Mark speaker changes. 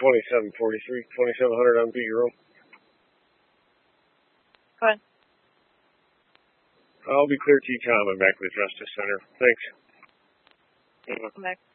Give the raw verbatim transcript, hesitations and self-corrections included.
Speaker 1: twenty-seven forty-three, twenty-seven hundred on Beat Your Own.
Speaker 2: Go ahead.
Speaker 1: I'll be clear T-Com. I'm back with the Justice Center. Thanks.
Speaker 2: Welcome back.